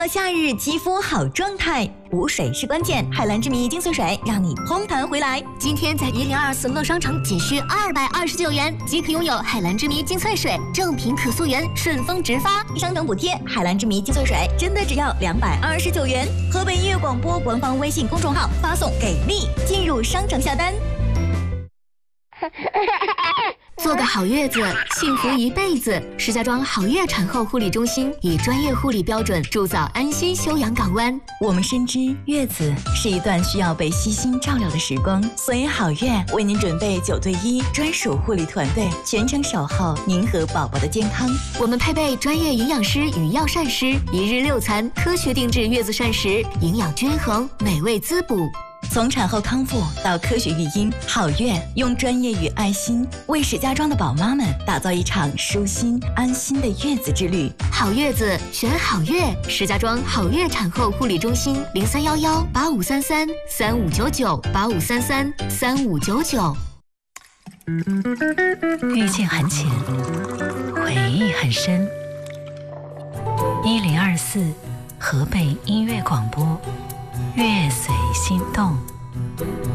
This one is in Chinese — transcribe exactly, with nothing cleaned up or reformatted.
夏日肌肤好状态，补水是关键。海蓝之谜精粹水让你嘭弹回来。 今天在一零二四乐商城仅需二百二十九元即可拥有海蓝之谜精粹水，正品可溯源，顺丰直发， 商城补贴。海蓝之谜精粹水真的只要两百二十九元。河北音乐广播官方微信公众号发送给力，进入商城下单。 做个好月子，幸福一辈子。石家庄好月产后护理中心以专业护理标准铸造安心休养港湾。 我们深知月子是一段需要被悉心照料的时光，所以好月为您准备九对一专属护理团队，全程守候您和宝宝的健康。 我们配备专业营养师与药膳师，一日六餐，科学定制月子膳食，营养均衡，美味滋补。 从产后康复到科学育婴，好月用专业与爱心为石家庄的宝妈们打造一场舒心安心的月子之旅。 好月子选好月，石家庄好月产后护理中心零三幺幺八五三三三五九九八五三三三五九九。 遇见很浅，回忆很深。一零二四河北音乐广播，月随心动。